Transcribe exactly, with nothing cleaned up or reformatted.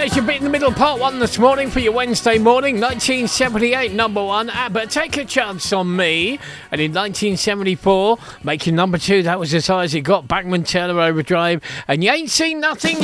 There's your bit in the middle, part one this morning for your Wednesday morning. nineteen seventy-eight, number one, ABBA, Take a Chance on Me. And in nineteen seventy-four, making number two, that was as high as it got, Bachman Turner Overdrive. And You Ain't Seen Nothing